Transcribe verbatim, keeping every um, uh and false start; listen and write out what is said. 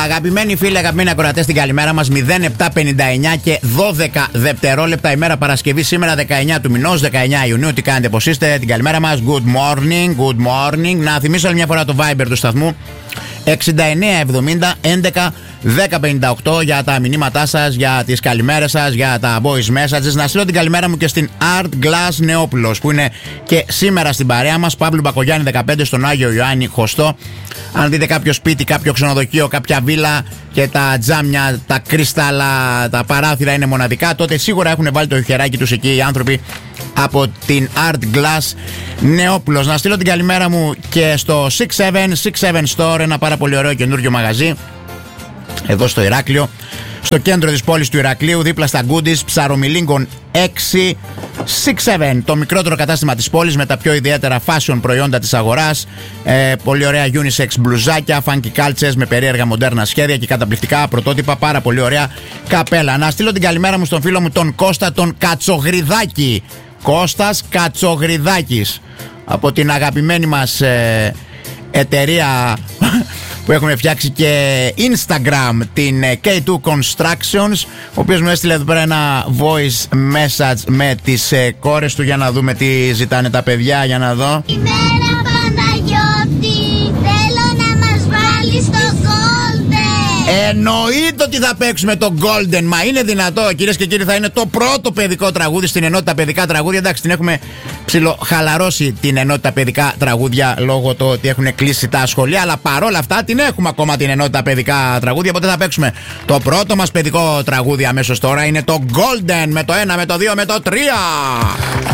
Αγαπημένοι φίλοι, αγαπημένοι ακροατές, την καλημέρα μας. μηδέν επτά πενήντα εννιά και δώδεκα δευτερόλεπτα, ημέρα Παρασκευή, σήμερα δεκαεννιά του μηνός, δεκαεννιά Ιουνίου. Τι κάνετε, πώς είστε, την καλημέρα μας. Good morning, good morning. Να θυμίσω άλλη μια φορά το Viber του σταθμού. εξήντα εννέα εβδομήντα έντεκα δέκα πενήντα οκτώ για τα μηνύματά σας, για τις καλημέρες σας, για τα voice messages. Να στείλω την καλημέρα μου και στην Art Glass Νεόπουλος που είναι και σήμερα στην παρέα μας. Παύλου Μπακογιάννη δεκαπέντε στον Άγιο Ιωάννη Χωστό. Αν δείτε κάποιο σπίτι, κάποιο ξενοδοχείο, κάποια βίλα και τα τζάμια, τα κρίσταλα, τα παράθυρα είναι μοναδικά, τότε σίγουρα έχουν βάλει το χεράκι τους εκεί οι άνθρωποι από την Art Glass Νεόπουλος. Να στείλω την καλημέρα μου και στο six seven six seven Store, ένα πάρα πολύ ωραίο καινούργιο μαγαζί εδώ στο Ηράκλειο, στο κέντρο της πόλης του Ηρακλείου, δίπλα στα Goodies, Ψαρομιλίγκων έξι. six seven, το μικρότερο κατάστημα της πόλης με τα πιο ιδιαίτερα fashion προϊόντα της αγοράς. Ε, πολύ ωραία unisex μπλουζάκια, funky κάλτσες με περίεργα μοντέρνα σχέδια και καταπληκτικά πρωτότυπα, πάρα πολύ ωραία καπέλα. Να στείλω την καλημέρα μου στον φίλο μου τον Κώστα τον Κατσογριδάκη. Κώστας Κατσογριδάκης, από την αγαπημένη μας ε, εταιρεία που έχουμε φτιάξει και Instagram, την κέι τού Constructions, ο οποίος μου έστειλε εδώ πέρα ένα voice message με τις ε, κόρες του, για να δούμε τι ζητάνε τα παιδιά, για να δω. Ημέρα Παναγιώτη, θέλω να μας βάλεις το Golden. Εννοείται ότι θα παίξουμε το Golden, μα είναι δυνατό, κυρίες και κύριοι, θα είναι το πρώτο παιδικό τραγούδι στην ενότητα παιδικά τραγούδια. Εντάξει, την έχουμε ψιλοχαλαρώσει την ενότητα παιδικά τραγούδια λόγω του ότι έχουν κλείσει τα σχολεία, αλλά παρόλα αυτά την έχουμε ακόμα την ενότητα παιδικά τραγούδια. Οπότε θα παίξουμε το πρώτο μας παιδικό τραγούδι αμέσως τώρα. Είναι το Golden, με το ένα, με το δύο, με το τρία.